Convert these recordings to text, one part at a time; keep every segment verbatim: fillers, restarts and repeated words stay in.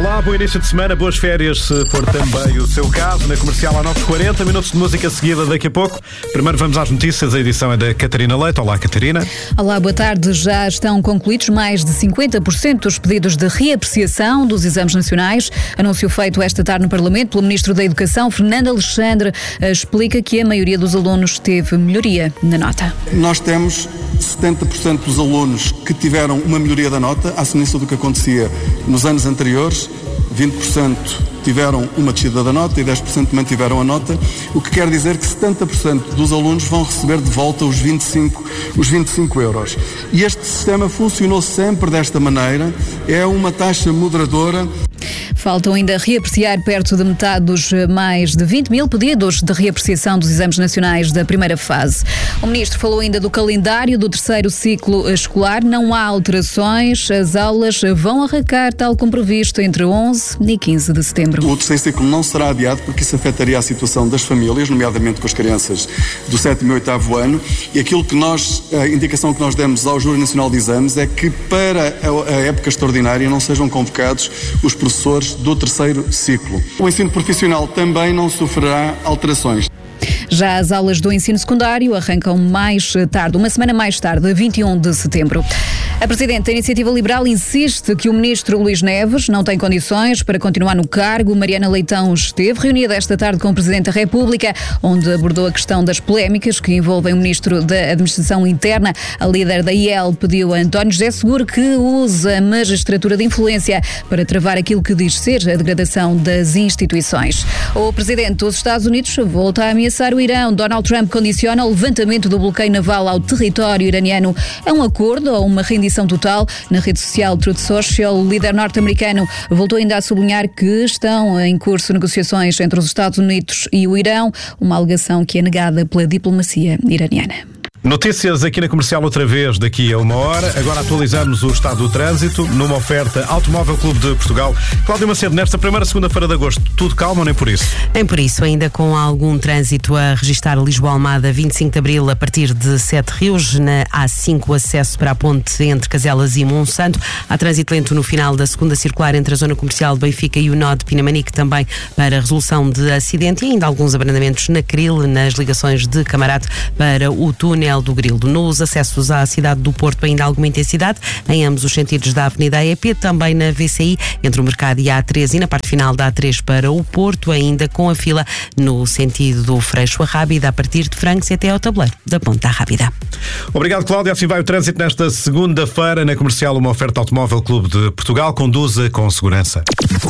Olá, bom início de semana, boas férias, se for também o seu caso. Na Comercial há nove e quarenta, minutos de música seguida daqui a pouco. Primeiro vamos às notícias, a edição é da Catarina Leite. Olá, Catarina. Olá, boa tarde. Já estão concluídos mais de cinquenta por cento dos pedidos de reapreciação dos exames nacionais. Anúncio feito esta tarde no Parlamento pelo Ministro da Educação, Fernando Alexandre, explica que a maioria dos alunos teve melhoria na nota. Nós temos setenta por cento dos alunos que tiveram uma melhoria da nota, à semelhança do que acontecia nos anos anteriores. vinte por cento tiveram uma descida da nota e dez por cento mantiveram a nota, o que quer dizer que setenta por cento dos alunos vão receber de volta os vinte e cinco, os vinte e cinco euros. E este sistema funcionou sempre desta maneira, é uma taxa moderadora. Faltam ainda reapreciar perto de metade dos mais de vinte mil pedidos de reapreciação dos exames nacionais da primeira fase. O Ministro falou ainda do calendário do terceiro ciclo escolar. Não há alterações, as aulas vão arrancar tal como previsto entre onze e quinze de setembro. O terceiro ciclo não será adiado porque isso afetaria a situação das famílias, nomeadamente com as crianças do sétimo e oitavo ano, e aquilo que nós, a indicação que nós demos ao Júri Nacional de Exames é que para a época extraordinária não sejam convocados os professores do terceiro ciclo. O ensino profissional também não sofrerá alterações. Já as aulas do ensino secundário arrancam mais tarde, uma semana mais tarde, a vinte e um de setembro. A Presidente da Iniciativa Liberal insiste que o Ministro Luís Neves não tem condições para continuar no cargo. Mariana Leitão esteve reunida esta tarde com o Presidente da República, onde abordou a questão das polémicas que envolvem o Ministro da Administração Interna. A líder da I E L pediu a António José Seguro que use a magistratura de influência para travar aquilo que diz ser a degradação das instituições. O Presidente dos Estados Unidos volta a ameaçar o Irão. Donald Trump condiciona o levantamento do bloqueio naval ao território iraniano a um acordo ou uma rendição total. Na rede social Truth Social, o líder norte-americano voltou ainda a sublinhar que estão em curso negociações entre os Estados Unidos e o Irão, uma alegação que é negada pela diplomacia iraniana. Notícias aqui na Comercial outra vez daqui a uma hora. Agora atualizamos o estado do trânsito numa oferta Automóvel Clube de Portugal. Cláudia Macedo, nesta primeira segunda-feira de agosto, tudo calmo ou nem por isso? Nem por isso, ainda com algum trânsito a registrar Lisboa-Almada, vinte e cinco de Abril, a partir de Sete Rios, na A cinco, acesso para a ponte entre Caselas e Monsanto. Há trânsito lento no final da segunda circular entre a zona comercial de Benfica e o nó de Pinamanique, também para resolução de acidente, e ainda alguns abrandamentos na Cril, nas ligações de Camarate para o túnel do Grilo. Nos acessos à cidade do Porto, ainda alguma intensidade em ambos os sentidos da Avenida A E P, também na V C I, entre o Mercado e a A três, e na parte final da A três para o Porto, ainda com a fila no sentido do Freixo a Rábida, a partir de Francos até ao tabuleiro da Ponta Rábida. Obrigado, Cláudia. Assim vai o trânsito nesta segunda-feira. Na Comercial, uma oferta Automóvel Clube de Portugal. Conduza com segurança.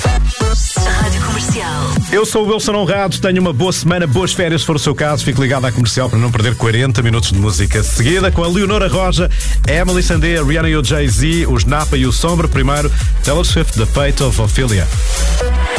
Rádio Comercial. Eu sou o Wilson Honrado, tenho uma boa semana, boas férias se for o seu caso. Fique ligado à Comercial para não perder quarenta minutos de música seguida, com a Leonora Roja, Emily Sandé, a Rihanna e o Jay-Z, os Napa e o Sombra. Primeiro, Taylor Swift, The Fate of Ophelia.